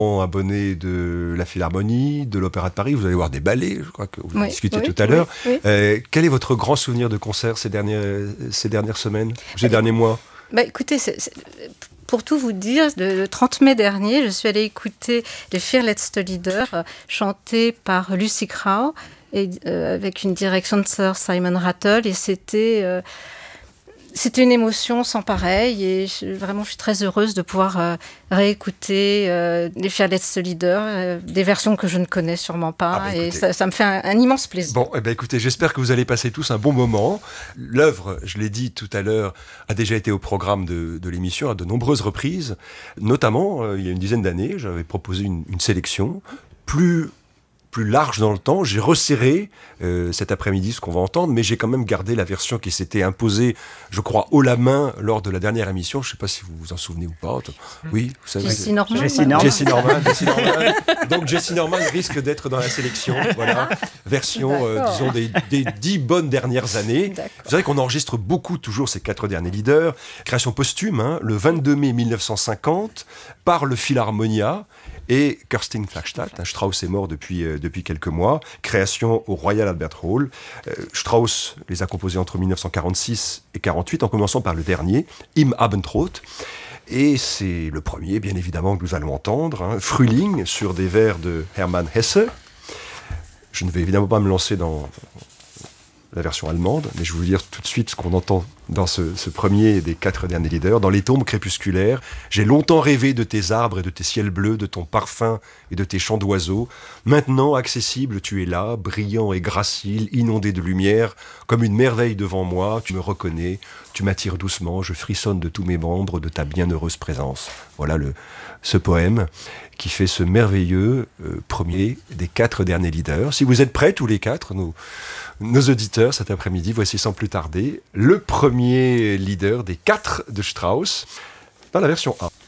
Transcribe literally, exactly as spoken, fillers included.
abonné de la Philharmonie, de l'Opéra de Paris. Vous allez voir des ballets, je crois que vous en Oui, discutiez oui, tout à l'heure. oui, oui. Euh, quel est votre grand souvenir de concert ces dernières, ces dernières semaines, ces derniers mois? Bah, écoutez, c'est, c'est, pour tout vous dire, le trente mai dernier, je suis allée écouter les Fearless Leader euh, chantés par Lucy Crowe, et, euh, avec une direction de Sir Simon Rattle, et c'était... Euh, C'était une émotion sans pareil, et je, vraiment, je suis très heureuse de pouvoir euh, réécouter euh, les Fearless Leader, euh, des versions que je ne connais sûrement pas, Ah bah et ça, ça me fait un, un immense plaisir. Bon, eh ben écoutez, j'espère que vous allez passer tous un bon moment. L'œuvre, je l'ai dit tout à l'heure, a déjà été au programme de, de l'émission à de nombreuses reprises. Notamment, euh, il y a une dizaine d'années, j'avais proposé une, une sélection plus... plus large dans le temps. J'ai resserré euh, cet après-midi ce qu'on va entendre, mais j'ai quand même gardé la version qui s'était imposée, je crois, haut la main lors de la dernière émission. Je ne sais pas si vous vous en souvenez ou pas. Oui, vous savez. Jessie Norman. Jessie Norman. Jessie Norman. Jessie Norman. Donc Jessie Norman risque d'être dans la sélection. Voilà, version, euh, disons, des, des dix bonnes dernières années. D'accord. Vous savez qu'on enregistre beaucoup toujours ces quatre derniers leaders. Création posthume, hein, le vingt-deux mai mille neuf cent cinquante, par le Philharmonia. Et Kerstin Flagstad, hein, Strauss est mort depuis, euh, depuis quelques mois, création au Royal Albert Hall. Euh, Strauss les a composés entre mille neuf cent quarante-six et quarante-huit, en commençant par le dernier, Im Abendrot. Et c'est le premier, bien évidemment, que nous allons entendre, hein, Frühling, sur des vers de Hermann Hesse. Je ne vais évidemment pas me lancer dans la version allemande, mais je vais vous dire tout de suite ce qu'on entend dans ce, ce premier des quatre derniers leaders. Dans les tombes crépusculaires, j'ai longtemps rêvé de tes arbres et de tes ciels bleus, de ton parfum et de tes chants d'oiseaux. Maintenant, accessible, tu es là, brillant et gracile, inondé de lumière, comme une merveille devant moi. Tu me reconnais, tu m'attires doucement, je frissonne de tous mes membres de ta bienheureuse présence. Voilà le, ce poème qui fait ce merveilleux euh, premier des quatre derniers leaders. Si vous êtes prêts, tous les quatre, nos, nos auditeurs, cet après-midi, voici sans plus tarder le premier leader des quatre de Strauss dans la version A.